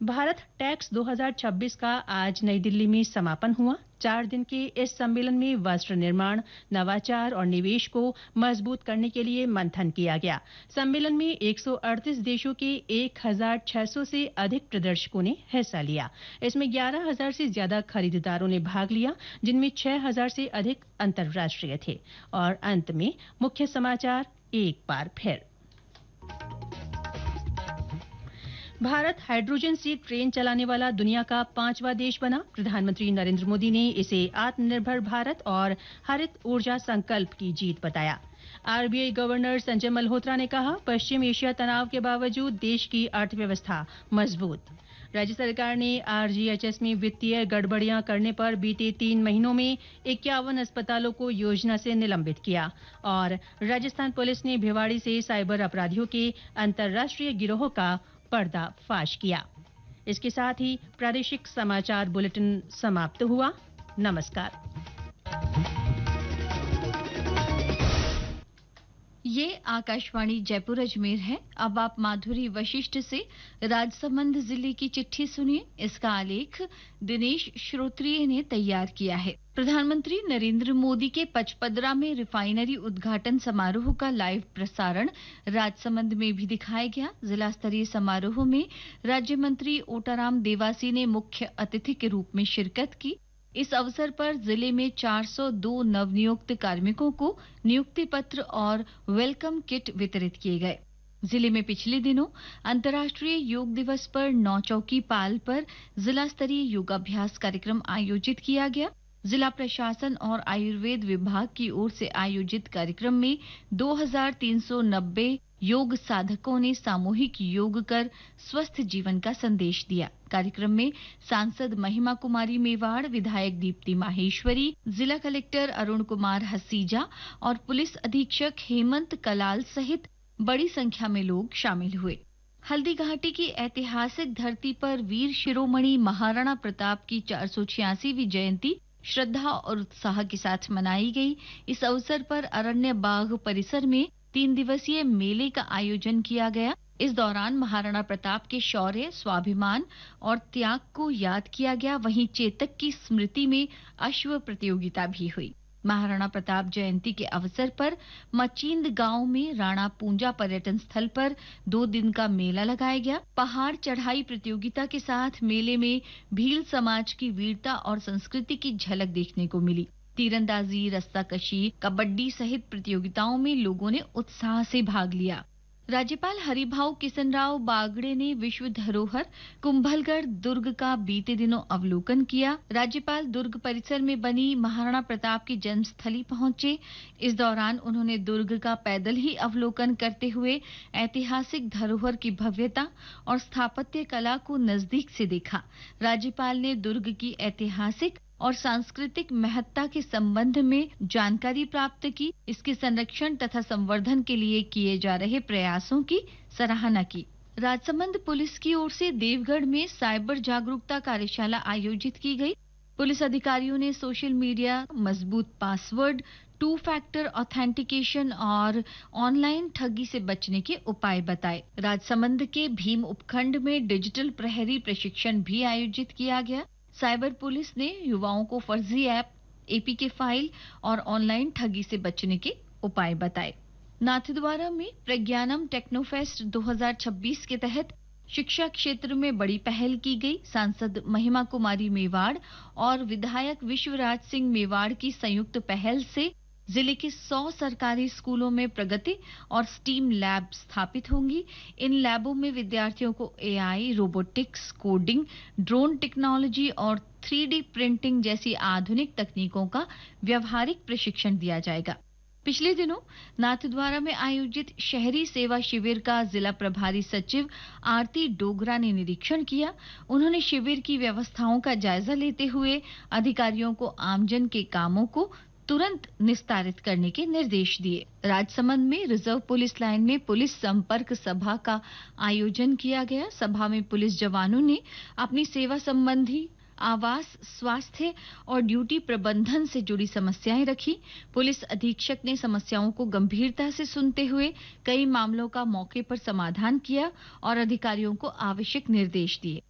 Bharat tax 2026 का आज नई दिल्ली में समापन हुआ। 4 दिन के इस सम्मेलन में वस्त्र निर्माण, नवाचार और निवेश को मजबूत करने के लिए मंथन किया गया। सम्मेलन में 138 देशों के 1,600 से अधिक प्रदर्शकों ने हिस्सा लिया। इसमें 11,000 से ज्यादा खरीदारों ने भाग लिया, जिनमें 6,000 से अधिक अंतर्राष्ट्रीय थे। और अंत में मुख्य समाचार एक बार फिर। भारत हाइड्रोजन से ट्रेन चलाने वाला दुनिया का 5वां देश बना। प्रधानमंत्री नरेंद्र मोदी ने इसे आत्मनिर्भर भारत और हरित ऊर्जा संकल्प की जीत बताया। आरबीआई गवर्नर संजय मल्होत्रा ने कहा, पश्चिम एशिया तनाव के बावजूद देश की अर्थव्यवस्था मजबूत। राज्य सरकार ने आरजीएचएस में वित्तीय गड़बड़ियां करने पर बीते 3 महीनों में 51 अस्पतालों को योजना से निलंबित किया। और राजस्थान पुलिस ने भिवाड़ी से साइबर अपराधियों के अंतर्राष्ट्रीय गिरोह का पर्दाफाश किया। इसके साथ ही प्रादेशिक समाचार बुलेटिन समाप्त हुआ। नमस्कार। ये आकाशवाणी जयपुर अजमेर है। अब आप माधुरी वशिष्ठ से राजसमंद जिले की चिट्ठी सुनिए। इसका आलेख दिनेश श्रोत्रिय ने तैयार किया है। प्रधानमंत्री नरेंद्र मोदी के पचपदरा में रिफाइनरी उद्घाटन समारोह का लाइव प्रसारण राजसमंद में भी दिखाया गया। जिला स्तरीय समारोह में राज्य मंत्री ओटाराम देवासी ने मुख्य अतिथि के रूप में शिरकत की। इस अवसर पर जिले में 402 नवनियुक्त कार्मिकों को नियुक्ति पत्र और वेलकम किट वितरित किए गए। जिले में पिछले दिनों अंतर्राष्ट्रीय योग दिवस पर नौचौकी पाल पर जिला स्तरीय योगाभ्यास कार्यक्रम आयोजित किया गया। जिला प्रशासन और आयुर्वेद विभाग की ओर से आयोजित कार्यक्रम में 2390 योग साधकों ने सामूहिक योग कर स्वस्थ जीवन का संदेश दिया। कार्यक्रम में सांसद महिमा कुमारी मेवाड़, विधायक दीप्ति माहेश्वरी, जिला कलेक्टर अरुण कुमार हसीजा और पुलिस अधीक्षक हेमंत कलाल सहित बड़ी संख्या में लोग शामिल हुए। हल्दी घाटी की ऐतिहासिक धरती पर वीर शिरोमणि महाराणा प्रताप की 486वीं जयंती श्रद्धा और उत्साह के साथ मनाई गई। इस अवसर पर अरण्य बाग परिसर में 3 दिवसीय मेले का आयोजन किया गया। इस दौरान महाराणा प्रताप के शौर्य, स्वाभिमान और त्याग को याद किया गया। वहीं चेतक की स्मृति में अश्व प्रतियोगिता भी हुई। महाराणा प्रताप जयंती के अवसर पर मचींद गांव में राणा पूंजा पर्यटन स्थल पर 2 दिन का मेला लगाया गया। पहाड़ चढ़ाई प्रतियोगिता के साथ मेले में भील समाज की वीरता और संस्कृति की झलक देखने को मिली। तीरंदाजी, रस्साकशी, कबड्डी सहित प्रतियोगिताओं में लोगों ने उत्साह से भाग लिया। राज्यपाल हरिभाऊ किसनराव बागड़े ने विश्व धरोहर कुंभलगढ़ दुर्ग का बीते दिनों अवलोकन किया। राज्यपाल दुर्ग परिसर में बनी महाराणा प्रताप की जन्मस्थली पहुंचे। इस दौरान उन्होंने दुर्ग का पैदल ही अवलोकन करते हुए ऐतिहासिक धरोहर की भव्यता और स्थापत्य कला को नजदीक से देखा। राज्यपाल ने दुर्ग की ऐतिहासिक और सांस्कृतिक महत्ता के संबंध में जानकारी प्राप्त की। इसके संरक्षण तथा संवर्धन के लिए किए जा रहे प्रयासों की सराहना की। राजसमंद पुलिस की ओर से देवगढ़ में साइबर जागरूकता कार्यशाला आयोजित की गई। पुलिस अधिकारियों ने सोशल मीडिया, मजबूत पासवर्ड, 2 फैक्टर ऑथेंटिकेशन और ऑनलाइन ठगी से बचने के उपाय बताए। राजसमंद के भीम उपखंड में डिजिटल प्रहरी प्रशिक्षण भी आयोजित किया गया। साइबर पुलिस ने युवाओं को फर्जी ऐप, एपीके फाइल और ऑनलाइन ठगी से बचने के उपाय बताए। नाथद्वारा में प्रज्ञानम टेक्नोफेस्ट 2026 के तहत शिक्षा क्षेत्र में बड़ी पहल की गई। सांसद महिमा कुमारी मेवाड़ और विधायक विश्वराज सिंह मेवाड़ की संयुक्त पहल से जिले के 100 सरकारी स्कूलों में प्रगति और स्टीम लैब स्थापित होंगी। इन लैबों में विद्यार्थियों को AI, robotics, coding, drone technology और 3D प्रिंटिंग जैसी आधुनिक तकनीकों का व्यावहारिक प्रशिक्षण दिया जाएगा। पिछले दिनों नाथद्वारा में आयोजित शहरी सेवा शिविर का जिला प्रभारी सचिव आरती डोगरा ने निरीक्षण किया। उन्होंने शिविर की व्यवस्थाओं का जायजा लेते हुए अधिकारियों को आमजन के कामों को तुरंत निस्तारित करने के निर्देश दिए। राजसमंद में रिजर्व पुलिस लाइन में पुलिस संपर्क सभा का आयोजन किया गया। सभा में पुलिस जवानों ने अपनी सेवा संबंधी, आवास, स्वास्थ्य और ड्यूटी प्रबंधन से जुड़ी समस्याएं रखी। पुलिस अधीक्षक ने समस्याओं को गंभीरता से सुनते हुए कई मामलों का मौके पर समाधान किया और अधिकारियों को आवश्यक निर्देश दिए।